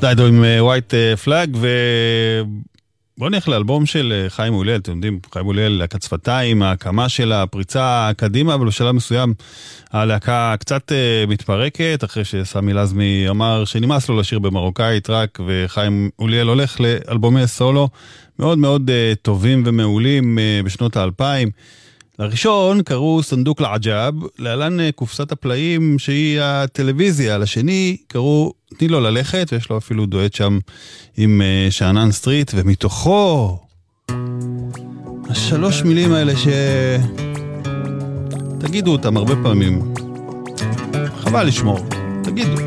דיידו עם ווייט פלאג, ובואו נלך לאלבום של חיים אוליאל. אתם יודעים, חיים אוליאל, להקת שפתיים, ההקמה של הפריצה קדימה, אבל בשלב מסוים הלהקה קצת מתפרקת, אחרי שסמי לזמי אמר שנמאס לו לשיר במרוקאית רק, וחיים אוליאל הולך לאלבומי סולו מאוד מאוד טובים ומעולים בשנות ה-2000. לראשון קראו סנדוק לעג'אב, להלן קופסת הפלאים שהיא הטלוויזיה, לשני קראו תני לו ללכת, ויש לו אפילו דואט שם עם שענן סטריט, ומתוכו השלוש מילים האלה תגידו אותם הרבה פעמים, חבל לשמור, תגידו.